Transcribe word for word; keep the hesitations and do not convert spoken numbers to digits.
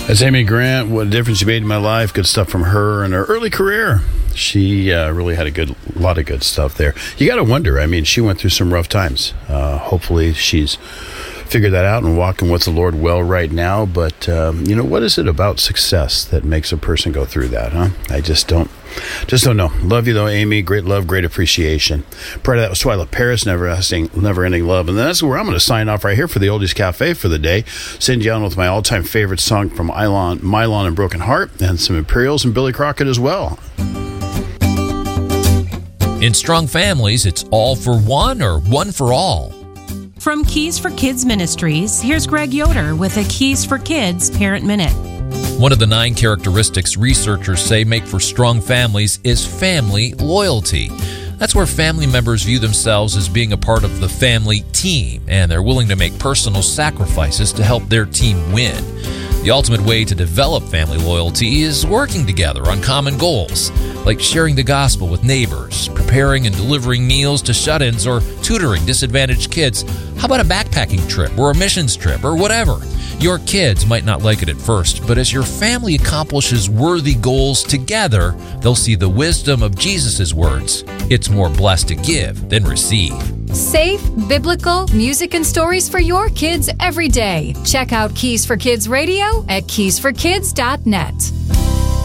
That's Amy Grant. What a difference she made in my life. Good stuff from her in her early career. She uh, really had a good, lot of good stuff there. You got to wonder. I mean, she went through some rough times. Uh, hopefully, she's figured that out and walking with the Lord well right now. But um, you know, what is it about success that makes a person go through that? Huh? I just don't, just don't know. Love you though, Amy. Great love, great appreciation. Prior to that was Twyla Paris, Never Ending, Never Ending Love, and that's where I'm going to sign off right here for the Oldies Cafe for the day. Send you on with my all-time favorite song from Mylon, Mylon and Broken Heart, and some Imperials and Billy Crockett as well. In strong families, it's all for one or one for all. From Keys for Kids Ministries, here's Greg Yoder with a Keys for Kids Parent Minute. One of the nine characteristics researchers say make for strong families is family loyalty. That's where family members view themselves as being a part of the family team, and they're willing to make personal sacrifices to help their team win. The ultimate way to develop family loyalty is working together on common goals, like sharing the gospel with neighbors, preparing and delivering meals to shut-ins, or tutoring disadvantaged kids. How about a backpacking trip or a missions trip or whatever? Your kids might not like it at first, but as your family accomplishes worthy goals together, they'll see the wisdom of Jesus' words. It's more blessed to give than receive. Safe, biblical music and stories for your kids every day. Check out Keys for Kids Radio at keys for kids dot net.